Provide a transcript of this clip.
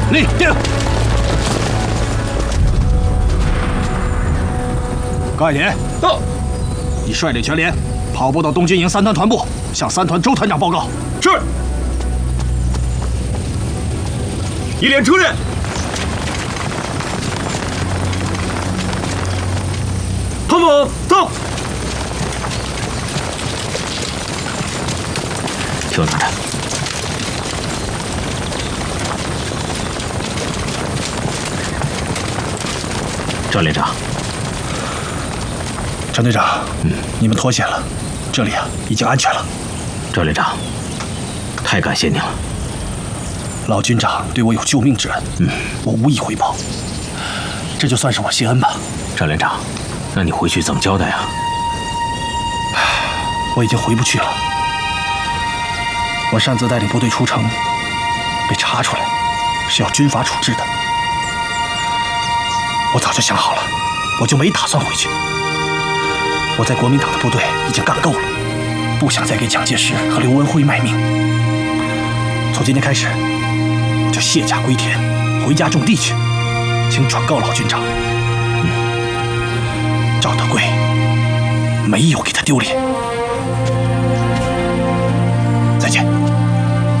立定。盖连， 到。 你率领全连跑步到东军营3团团部，向3团周团长报告。 是。1连出列。跑马到。 听着。赵连长。 陈队长，你们脱险了，这里已经安全了。 赵连长，太感谢您了。 老军长对我有救命之恩，我无以回报，这就算是我谢恩吧。 赵连长，那你回去怎么交代啊？ 我已经回不去了。我擅自带领部队出城，被查出来，是要军法处置的。我早就想好了，我就没打算回去。我在国民党的部队已经干够了，不想再给蒋介石和刘文辉卖命。从今天开始，我就卸甲归田，回家种地去。请转告老军长，赵德贵没有给他丢脸。